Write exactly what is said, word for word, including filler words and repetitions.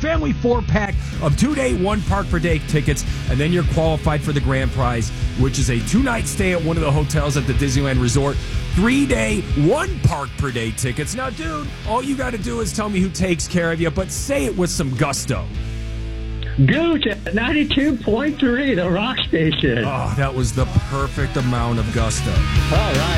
family four-pack of two-day, one-park-per-day tickets, and then you're qualified for the grand prize, which is a two-night stay at one of the hotels at the Disneyland Resort. Three-day, one-park-per-day tickets. Now, dude, all you got to do is tell me who takes care of you, but say it with some gusto. Gooch at ninety-two point three, the rock station. Oh, that was the perfect amount of gusto. All right.